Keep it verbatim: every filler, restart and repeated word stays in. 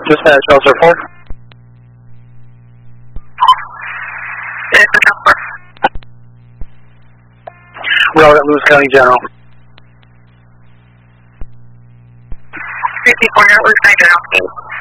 Dispatch, Officer four. Route at Lewis County General. fifty-four, Lewis County General.